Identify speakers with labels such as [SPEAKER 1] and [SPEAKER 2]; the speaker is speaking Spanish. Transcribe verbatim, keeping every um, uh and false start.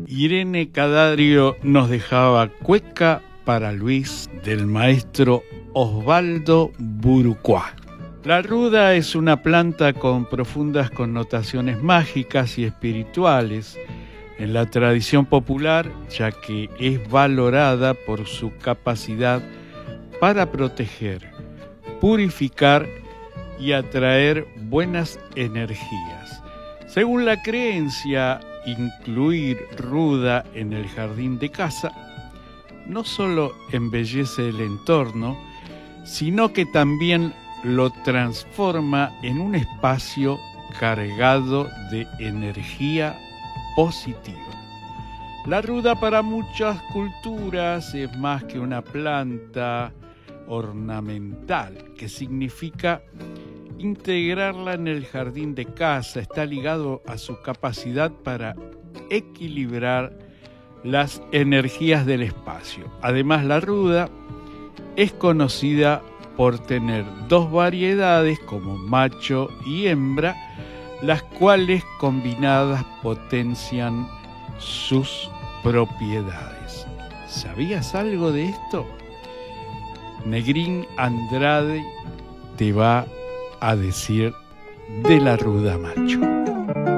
[SPEAKER 1] Irene Cadario nos dejaba Cueca para Luis del maestro Osvaldo Burucuá. La ruda es una planta con profundas connotaciones mágicas y espirituales en la tradición popular, ya que es valorada por su capacidad para proteger, purificar y atraer buenas energías. Según la creencia, incluir ruda en el jardín de casa no solo embellece el entorno, sino que también lo transforma en un espacio cargado de energía positiva. La ruda para muchas culturas es más que una planta ornamental, que significa integrarla en el jardín de casa. Está ligado a su capacidad para equilibrar las energías del espacio. Además, la ruda es conocida por tener dos variedades como macho y hembra, las cuales combinadas potencian sus propiedades. ¿Sabías algo de esto? Negrín Andrade te va a decir de la ruda macho.